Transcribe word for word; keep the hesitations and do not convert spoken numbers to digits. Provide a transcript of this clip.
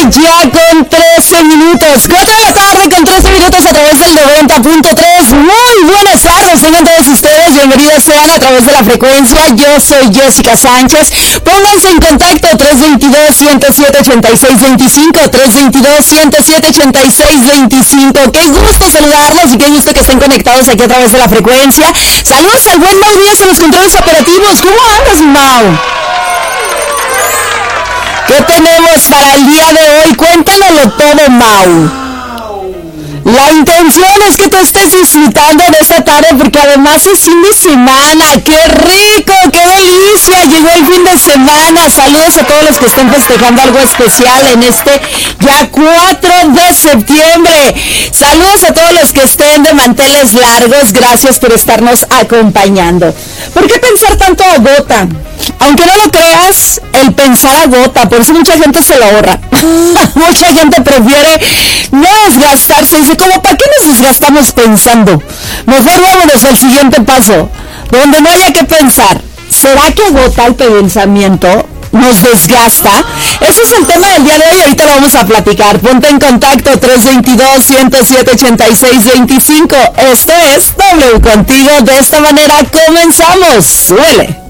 ya con trece minutos. cuatro de la tarde con trece minutos a través del noventa punto tres. Muy buenas tardes, tengan todos ustedes. Bienvenidos sean a través de la frecuencia. Yo soy Jessica Sánchez. Pónganse en contacto tres dos dos, uno cero siete, ocho seis dos cinco. tres dos dos, uno cero siete, ocho seis dos cinco. Qué gusto saludarlos y qué gusto que estén conectados aquí a través de la frecuencia. Saludos al buen Mau Díaz en los controles operativos. ¿Cómo andas, Mau? ¿Qué tenemos para el día de hoy? Cuéntanoslo todo, Mau. La intención es que tú estés disfrutando de esta tarde porque además es fin de semana. ¡Qué rico! ¡Qué delicia! Llegó el fin de semana. Saludos a todos los que estén festejando algo especial en este ya cuatro de septiembre. Saludos a todos los que estén de manteles largos. Gracias por estarnos acompañando. ¿Por qué pensar tanto agota? Aunque no lo creas, el pensar agota, por eso mucha gente se lo ahorra. Mucha gente prefiere no desgastarse. Dice, ¿cómo para qué nos desgastamos pensando? Mejor vámonos al siguiente paso, donde no haya que pensar. ¿Será que agota el pensamiento? ¿Nos desgasta? Ese es el tema del día de hoy. Ahorita lo vamos a platicar. Ponte en contacto tres dos dos, uno cero siete, ocho seis dos cinco. Esto es W Contigo. De esta manera comenzamos. Suele.